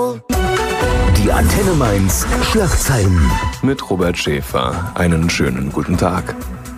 Die Antenne Mainz Schlagzeilen. Mit Robert Schäfer. Einen schönen guten Tag.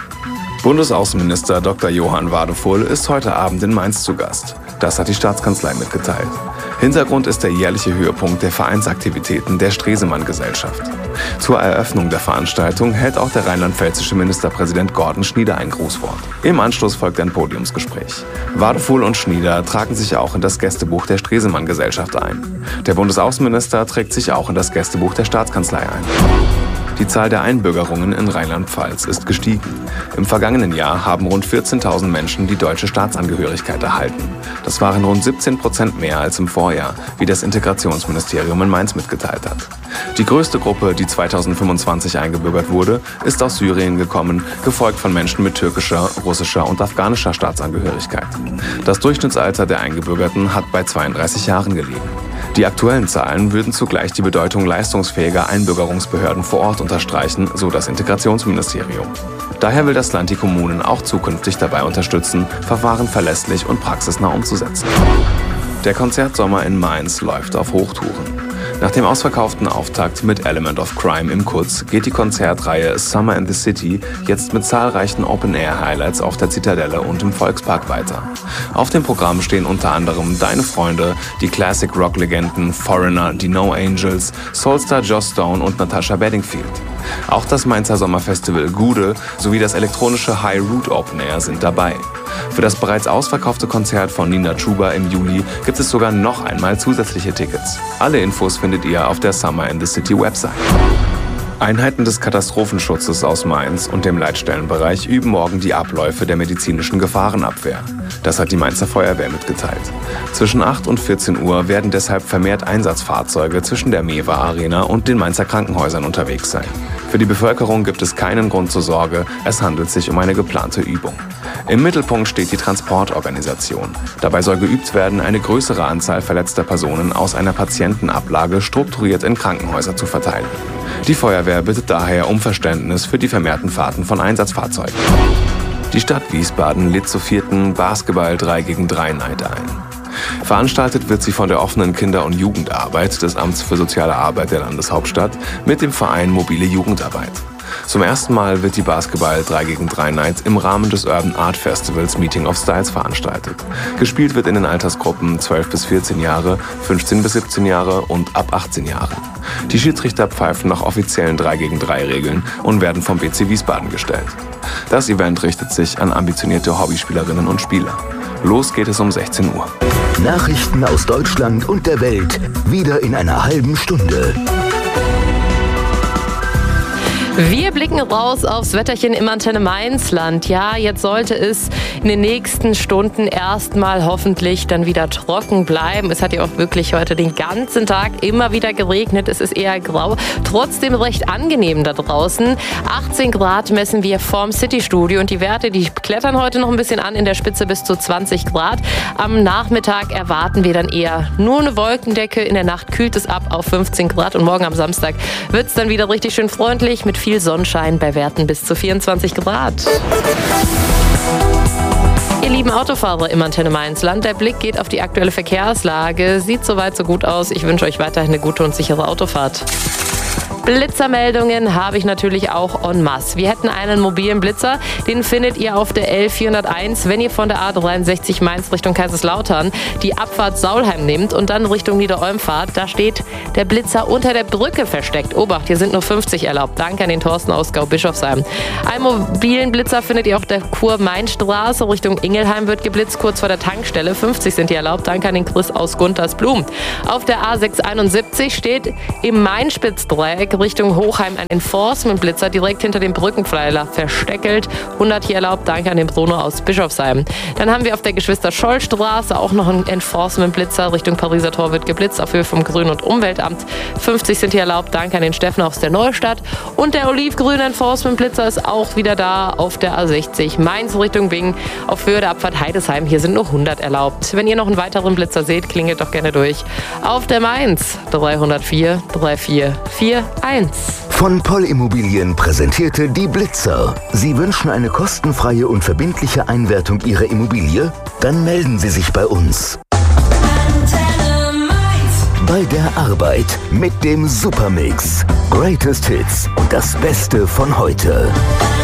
Bundesaußenminister Dr. Johann Wadefull ist heute Abend in Mainz zu Gast. Das hat die Staatskanzlei mitgeteilt. Hintergrund ist der jährliche Höhepunkt der Vereinsaktivitäten der Stresemann-Gesellschaft. Zur Eröffnung der Veranstaltung hält auch der rheinland-pfälzische Ministerpräsident Gordon Schnieder ein Grußwort. Im Anschluss folgt ein Podiumsgespräch. Wadefull und Schnieder tragen sich auch in das Gästebuch der Stresemann-Gesellschaft ein. Der Bundesaußenminister trägt sich auch in das Gästebuch der Staatskanzlei ein. Die Zahl der Einbürgerungen in Rheinland-Pfalz ist gestiegen. Im vergangenen Jahr haben rund 14.000 Menschen die deutsche Staatsangehörigkeit erhalten. Das waren rund 17% mehr als im Vorjahr, wie das Integrationsministerium in Mainz mitgeteilt hat. Die größte Gruppe, die 2025 eingebürgert wurde, ist aus Syrien gekommen, gefolgt von Menschen mit türkischer, russischer und afghanischer Staatsangehörigkeit. Das Durchschnittsalter der Eingebürgerten hat bei 32 Jahren gelegen. Die aktuellen Zahlen würden zugleich die Bedeutung leistungsfähiger Einbürgerungsbehörden vor Ort unterstreichen, so das Integrationsministerium. Daher will das Land die Kommunen auch zukünftig dabei unterstützen, Verfahren verlässlich und praxisnah umzusetzen. Der Konzertsommer in Mainz läuft auf Hochtouren. Nach dem ausverkauften Auftakt mit Element of Crime im Kutz geht die Konzertreihe Summer in the City jetzt mit zahlreichen Open-Air-Highlights auf der Zitadelle und im Volkspark weiter. Auf dem Programm stehen unter anderem Deine Freunde, die Classic-Rock-Legenden Foreigner, die No Angels, Soulstar Joss Stone und Natasha Bedingfield. Auch das Mainzer Sommerfestival Gude sowie das elektronische High Root Open Air sind dabei. Für das bereits ausverkaufte Konzert von Nina Chuba im Juli gibt es sogar noch einmal zusätzliche Tickets. Alle Infos findet ihr auf der Summer in the City Website. Einheiten des Katastrophenschutzes aus Mainz und dem Leitstellenbereich üben morgen die Abläufe der medizinischen Gefahrenabwehr. Das hat die Mainzer Feuerwehr mitgeteilt. Zwischen 8 und 14 Uhr werden deshalb vermehrt Einsatzfahrzeuge zwischen der Mewa Arena und den Mainzer Krankenhäusern unterwegs sein. Für die Bevölkerung gibt es keinen Grund zur Sorge, es handelt sich um eine geplante Übung. Im Mittelpunkt steht die Transportorganisation. Dabei soll geübt werden, eine größere Anzahl verletzter Personen aus einer Patientenablage strukturiert in Krankenhäuser zu verteilen. Die Feuerwehr bittet daher um Verständnis für die vermehrten Fahrten von Einsatzfahrzeugen. Die Stadt Wiesbaden lädt zur 4. Basketball 3-gegen-3 Night ein. Veranstaltet wird sie von der offenen Kinder- und Jugendarbeit des Amts für Soziale Arbeit der Landeshauptstadt mit dem Verein Mobile Jugendarbeit. Zum ersten Mal wird die Basketball 3-gegen-3 Night im Rahmen des Urban Art Festivals Meeting of Styles veranstaltet. Gespielt wird in den Altersgruppen 12 bis 14 Jahre, 15 bis 17 Jahre und ab 18 Jahren. Die Schiedsrichter pfeifen nach offiziellen 3-gegen-3-Regeln und werden vom BC Wiesbaden gestellt. Das Event richtet sich an ambitionierte Hobbyspielerinnen und Spieler. Los geht es um 16 Uhr. Nachrichten aus Deutschland und der Welt, wieder in einer halben Stunde. Wir blicken raus aufs Wetterchen im Antenne Mainzland. Ja, jetzt sollte es in den nächsten Stunden erstmal hoffentlich dann wieder trocken bleiben. Es hat ja auch wirklich heute den ganzen Tag immer wieder geregnet. Es ist eher grau, trotzdem recht angenehm da draußen. 18 Grad messen wir vorm City-Studio und die Werte, die klettern heute noch ein bisschen an, in der Spitze bis zu 20 Grad. Am Nachmittag erwarten wir dann eher nur eine Wolkendecke. In der Nacht kühlt es ab auf 15 Grad und morgen am Samstag wird es dann wieder richtig schön freundlich mit viel Sonnenschein bei Werten bis zu 24 Grad. Ihr lieben Autofahrer im Antenne Mainzland, der Blick geht auf die aktuelle Verkehrslage. Sieht soweit so gut aus. Ich wünsche euch weiterhin eine gute und sichere Autofahrt. Blitzermeldungen habe ich natürlich auch en masse. Wir hätten einen mobilen Blitzer, den findet ihr auf der L401, wenn ihr von der A63 Mainz Richtung Kaiserslautern die Abfahrt Saulheim nehmt und dann Richtung Niederolm fahrt. Da steht der Blitzer unter der Brücke versteckt. Obacht, hier sind nur 50 erlaubt. Danke an den Thorsten aus Gau-Bischofsheim. Einen mobilen Blitzer findet ihr auf der Kur-Main-Straße. Richtung Ingelheim wird geblitzt, kurz vor der Tankstelle. 50 sind hier erlaubt. Danke an den Chris aus Guntersblum. Auf der A671 steht im Main-Spitzdreieck Richtung Hochheim ein Enforcement-Blitzer direkt hinter dem Brückenpfeiler versteckelt. 100 hier erlaubt, danke an den Bruno aus Bischofsheim. Dann haben wir auf der Geschwister-Scholl-Straße auch noch einen Enforcement-Blitzer Richtung Pariser Tor wird geblitzt, auf Höhe vom Grün- und Umweltamt. 50 sind hier erlaubt, danke an den Steffen aus der Neustadt. Und der olivgrüne Enforcement-Blitzer ist auch wieder da auf der A60 Mainz Richtung Bingen, auf Höhe der Abfahrt Heidesheim. Hier sind nur 100 erlaubt. Wenn ihr noch einen weiteren Blitzer seht, klingelt doch gerne durch. Auf der Mainz 304 3441. Von Poll Immobilien präsentierte die Blitzer. Sie wünschen eine kostenfreie und verbindliche Einwertung Ihrer Immobilie? Dann melden Sie sich bei uns. bei der Arbeit mit dem Supermix. Greatest Hits und das Beste von heute.